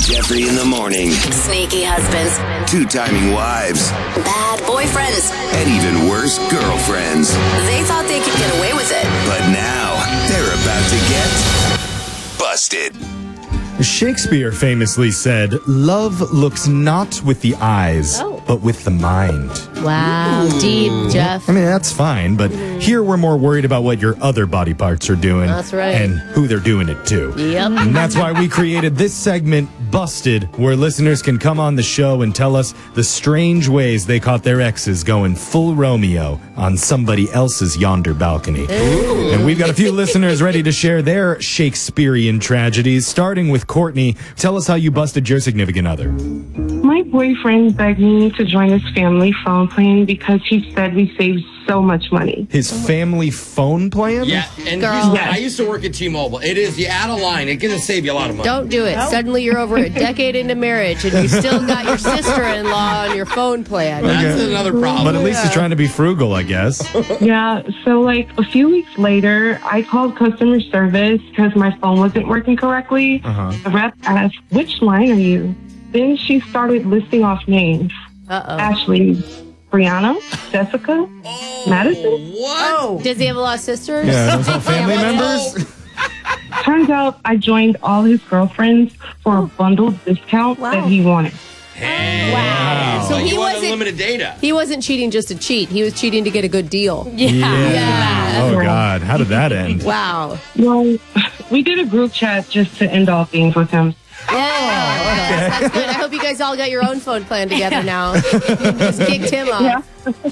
Jeffrey in the morning. Sneaky husbands. Two-timing wives. Bad boyfriends. And even worse, girlfriends. They thought they could get away with it. But now, they're about to get busted. Shakespeare famously said, "Love looks not with the eyes, but with the mind." Wow, deep, Jeff. I mean, that's fine, but here we're more worried about what your other body parts are doing. That's right. And who they're doing it to. Yep. And that's why we created this segment, Busted, where listeners can come on the show and tell us the strange ways they caught their exes going full Romeo on somebody else's yonder balcony. Ooh. And we've got a few listeners ready to share their Shakespearean tragedies, starting with Courtney. Tell us how you busted your significant other. My boyfriend begged me to join his family phone plan because he said we saved so much money. His family phone plan? Yeah, and Girl. I used to work at T-Mobile. It is, you add a line, it's going to save you a lot of money. Don't do it. Suddenly you're over a decade into marriage and you still got your sister-in-law on your phone plan. That's another problem. But at least he's trying to be frugal, I guess. Yeah, so like a few weeks later, I called customer service because my phone wasn't working correctly. The rep asked, "Which line are you?" Then she started listing off names. Uh-oh. Ashley, Brianna, Jessica, Madison. What? Does he have a lot of sisters? Yeah, those all family members? Turns out I joined all his girlfriends for a bundled discount that he wanted. Hey. Wow. So So he you want wasn't- unlimited data. He wasn't cheating just to cheat. He was cheating to get a good deal. Yeah. Oh, God. How did that end? Wow. Well, we did a group chat just to end all things with him. Yeah. That's good. I hope you guys all got your own phone plan together now. Just kicked him off.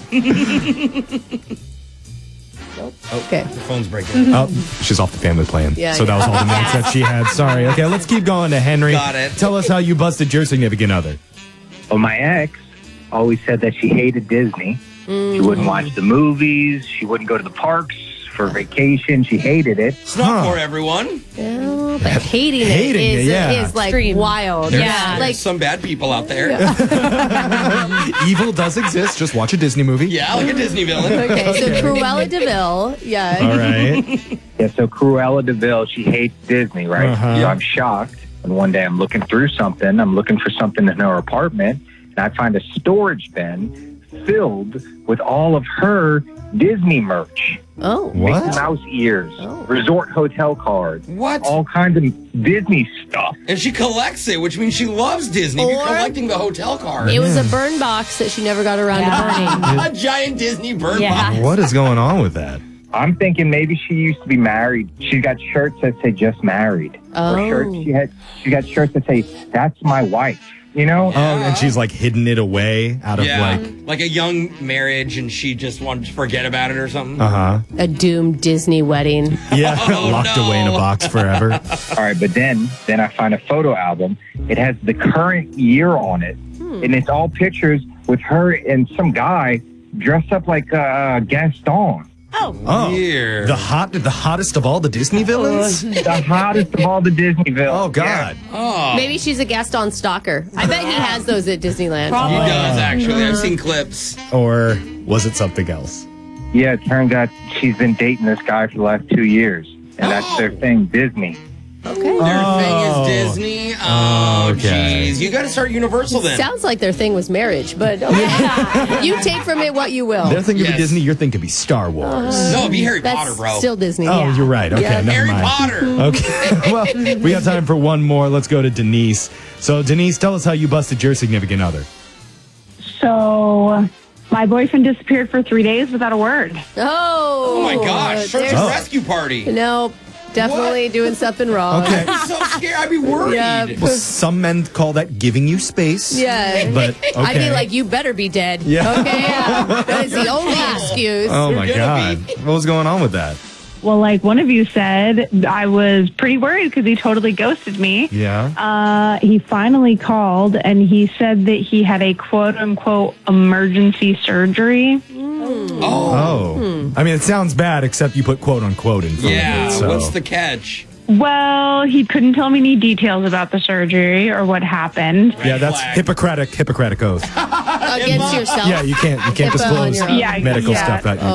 Okay. The phone's breaking. Oh, she's off the family plan. Yeah, So that was all the notes that she had. Sorry. Okay, let's keep going to Henry. Got it. Tell us how you busted your significant other. Well, my ex always said that she hated Disney. She wouldn't watch the movies. She wouldn't go to the parks for vacation. She hated it. It's not for everyone. Well, but hating Hating it it, yeah. is like Extreme. wild. There's some bad people out there. Evil does exist. Just watch a Disney movie. Yeah, like a Disney villain. Okay, so Cruella DeVille. Yeah. All right. Yeah, so Cruella DeVille, she hates Disney, right? So I'm shocked. And one day I'm looking through something. I'm looking for something in her apartment. And I find a storage bin filled with all of her Disney merch. Oh. Mickey What? Mouse ears, resort hotel cards, What? all kinds of Disney stuff. And she collects it, which means she loves Disney. You're Or- collecting the hotel card. It was a burn box that she never got around to burning. A giant Disney burn Yeah. box. What is going on with that? I'm thinking maybe she used to be married. She's got shirts that say "just married." Oh. Or shirts she got shirts that say "that's my wife." You know? Oh, and she's like hidden it away out of Yeah, like, like a young marriage, and she just wanted to forget about it or something. A doomed Disney wedding. yeah, Oh, locked no. away in a box forever. All right, but then I find a photo album. It has the current year on it, and it's all pictures with her and some guy dressed up like Gaston. Oh, Weird. the hottest of all the Disney villains? The hottest of all the Disney villains. Oh, God. Oh, Maybe she's a Gaston stalker. I bet he has those at Disneyland. he does, actually. I've seen clips. Or was it something else? Yeah, it turns out she's been dating this guy for the last 2 years, and that's their thing, Disney. Okay. Their thing is Disney. Oh, Okay. jeez. You got to start Universal then. Sounds like their thing was marriage, but okay. You take from it what you will. Their thing could Yes. be Disney, your thing could be Star Wars. No, it'd be Harry That's Potter, bro. still Disney. Oh, you're right. Okay, Yeah. never Harry mind. Potter. Okay, well, we have time for one more. Let's go to Denise. So, Denise, tell us how you busted your significant other. So my boyfriend disappeared for 3 days without a word. Oh. Oh, my gosh. Search there's- and rescue party. No, definitely doing something wrong. Okay. I'd be so scared. I'd be worried. Yeah. Well, some men call that giving you space. Yeah. But, okay. I'd be like, you better be dead. Yeah. Okay, yeah. That is the only excuse. Oh, my You're gonna God. What was going on with that? Well, like one of you said, I was pretty worried because he totally ghosted me. Yeah. He finally called and he said that he had a quote unquote emergency surgery. Oh. I mean, it sounds bad, except you put quote unquote in front Yeah, of it. So. what's the catch? Well, he couldn't tell me any details about the surgery or what happened. Yeah, that's flag. Hippocratic oath. Against yourself. Yeah, you can't HIPAA on disclose your own. Yeah, medical yeah. stuff that you